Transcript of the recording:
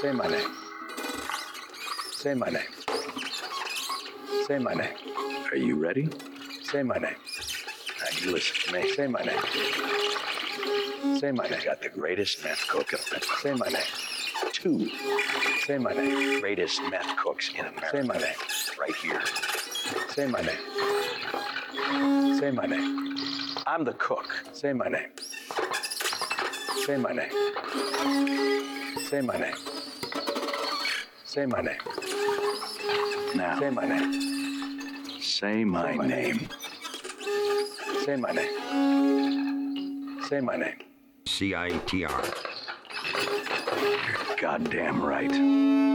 Say my name. Say my name. Say my name. Are you ready? Say my name. Now you listen to me. Say my name. Say my name. I got the greatest meth cook in America. Say my name. 2 Say my name. greatest meth cooks in America. Say my name. Right here. Say my name. Say my name. I'm the cook. Say my name. Say my name. Say my name. Say my name. Now, Say my name. say my name. Say my name. Say my name. CITR. You're goddamn right.